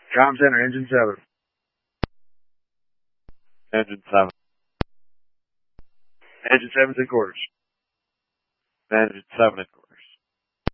Com Center, Engine 7. Engine 7. Engine 7's in quarters. Engine 7 in quarters.